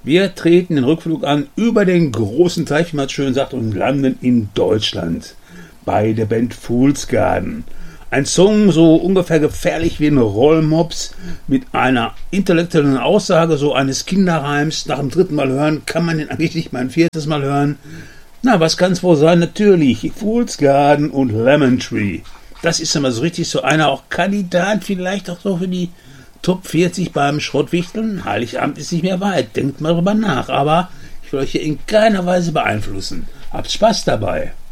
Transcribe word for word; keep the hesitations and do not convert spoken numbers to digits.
Wir treten den Rückflug an über den großen Teich, wie man es schön sagt, und landen in Deutschland bei der Band Fool's Garden. Ein Song so ungefähr gefährlich wie ein Rollmops mit einer intellektuellen Aussage so eines Kinderreims. Nach dem dritten Mal hören kann man den eigentlich nicht mal ein viertes Mal hören. Na, was kann es wohl sein? Natürlich Fool's Garden und Lemon Tree. Das ist immer so richtig so einer, auch Kandidat vielleicht auch so für die Top vierzig beim Schrottwichteln. Heiligabend ist nicht mehr weit, denkt mal drüber nach. Aber ich will euch hier in keiner Weise beeinflussen. Habt Spaß dabei.